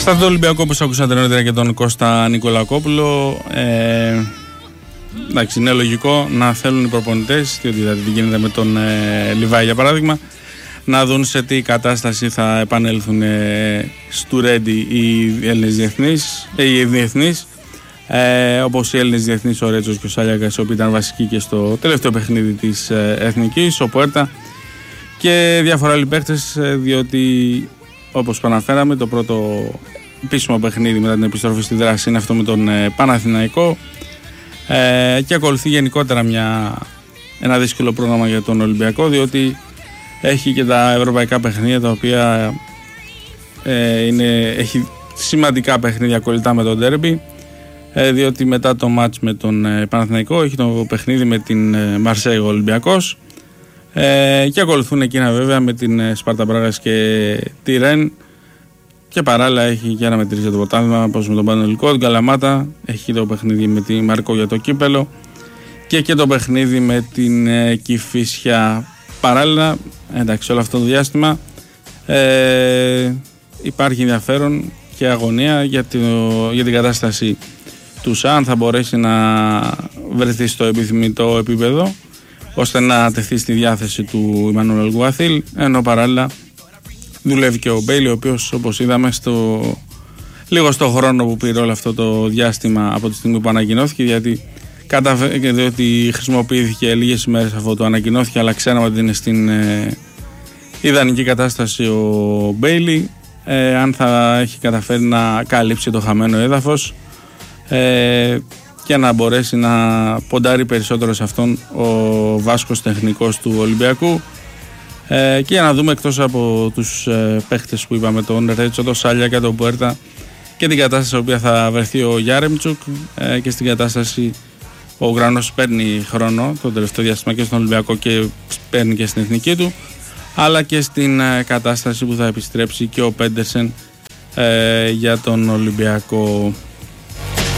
Στα το Ολυμπιακό, όπως ακούσατε νωρίτερα και τον Κώστα Νικολακόπουλο, εντάξει, είναι λογικό να θέλουν οι προπονητές, διότι δηλαδή γίνεται με τον Λιβάη για παράδειγμα, να δουν σε τι κατάσταση θα επανέλθουν στου Ρέντι οι Έλληνες διεθνείς, όπως οι Έλληνες διεθνείς, ο Ρέτσος και ο Σάλιακας, οι οποίοι ήταν βασικοί και στο τελευταίο παιχνίδι της Εθνικής, ο Πουέρτα και διάφορα άλλοι παίκτες, διότι όπως αναφέραμε, το πρώτο επίσημο παιχνίδι μετά την επιστροφή στη δράση είναι αυτό με τον Παναθηναϊκό, και ακολουθεί γενικότερα ένα δύσκολο πρόγραμμα για τον Ολυμπιακό, διότι έχει και τα ευρωπαϊκά παιχνίδια, τα οποία έχει σημαντικά παιχνίδια κολλητά με τον ντέρμπι, διότι μετά το μάτς με τον Παναθηναϊκό έχει το παιχνίδι με την Μαρσέη ο Ολυμπιακός, και ακολουθούν εκείνα βέβαια με την Σπάρτα Πράγας και τη Ρεν, και παράλληλα έχει και ένα μετρήσει για το πρωτάθλημα, όπως με τον Πανετολικό, την Καλαμάτα, έχει το παιχνίδι με τη Μαρκό για το κύπελο και το παιχνίδι με την Κηφίσια. Παράλληλα, εντάξει, όλο αυτό το διάστημα υπάρχει ενδιαφέρον και αγωνία για την κατάσταση του ΣΑ, αν θα μπορέσει να βρεθεί στο επιθυμητό επίπεδο, ώστε να τεθεί στη διάθεση του Ιμανουέλ Γουαθίλ, ενώ παράλληλα δουλεύει και ο Μπέιλι, ο οποίος, όπως είδαμε, λίγο στο χρόνο που πήρε όλο αυτό το διάστημα από τη στιγμή που ανακοινώθηκε, διότι χρησιμοποιήθηκε λίγες ημέρες αφού το ανακοινώθηκε, αλλά ξέραμε ότι είναι στην ιδανική κατάσταση ο Μπέιλι, αν θα έχει καταφέρει να καλύψει το χαμένο έδαφος και να μπορέσει να ποντάρει περισσότερο σε αυτόν ο Βάσκος τεχνικός του Ολυμπιακού, και για να δούμε, εκτός από τους παίχτες που είπαμε, τον Ρέτσο, τον Σάλια και τον Πουέρτα, και την κατάσταση στην οποία θα βρεθεί ο Γιάρεμτσουκ, και στην κατάσταση ο Ουκρανός παίρνει χρόνο το τελευταίο διάστημα και στον Ολυμπιακό και παίρνει και στην εθνική του, αλλά και στην κατάσταση που θα επιστρέψει και ο Πέντερσεν για τον Ολυμπιακό.